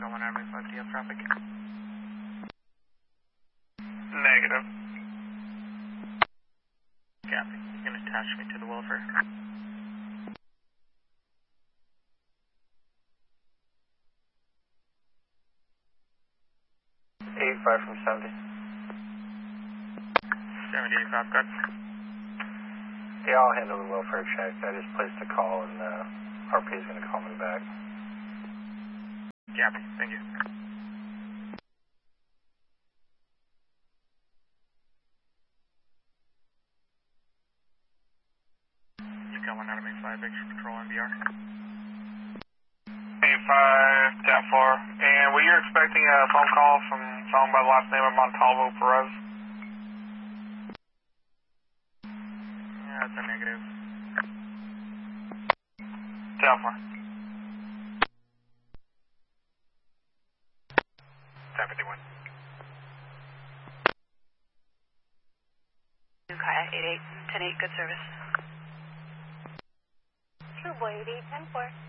1 Avenue 5 DF traffic. Negative. Copy. You can attach me to the welfare. 85 from 70. 7085, good. Yeah, I'll handle the welfare check. I just placed a call and RP is going to call me back. Copy. Thank you. You got 1 Avenue 5 extra patrol MBR. 85, 10-4. And were you expecting a phone call from someone by the last name of Montalvo Perez? Yeah, that's a negative. 10-4. 1051. Kaya 88, 10-8, good service. True Boy 88, 10-4.